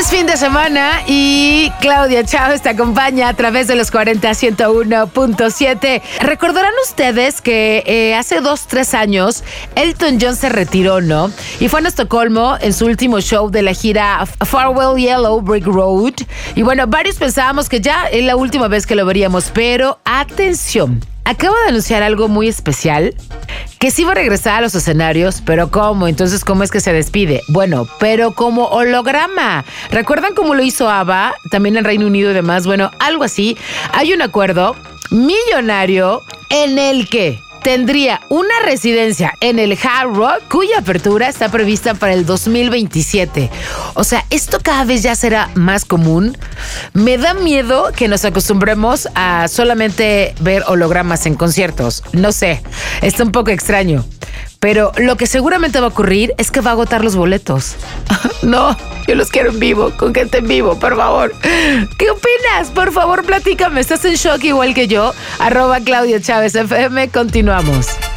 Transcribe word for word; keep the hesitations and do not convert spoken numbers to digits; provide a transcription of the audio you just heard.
fin de semana y Claudia Chávez te acompaña a través de los cuarenta ciento uno punto siete. Recordarán ustedes que eh, hace dos, tres años Elton John se retiró, ¿no? Y fue en Estocolmo en su último show de la gira Farewell Yellow Brick Road. Y bueno, varios pensábamos que ya es la última vez que lo veríamos, pero atención. Acaba de anunciar algo muy especial, que sí va a regresar a los escenarios, pero ¿cómo? Entonces, ¿cómo es que se despide? Bueno, pero como holograma. ¿Recuerdan cómo lo hizo ABBA? También en Reino Unido y demás. Bueno, algo así. Hay un acuerdo millonario en el que tendría una residencia en el Hard Rock, cuya apertura está prevista para el dos mil veintisiete. O sea, esto cada vez ya será más común. Me da miedo que nos acostumbremos a solamente ver hologramas en conciertos. No sé, está un poco extraño. Pero lo que seguramente va a ocurrir es que va a agotar los boletos. No, yo los quiero en vivo, con gente en vivo, por favor. ¿Qué opinas? Por favor, platícame. ¿Estás en shock igual que yo? Arroba Claudia Chávez F M. Continuamos.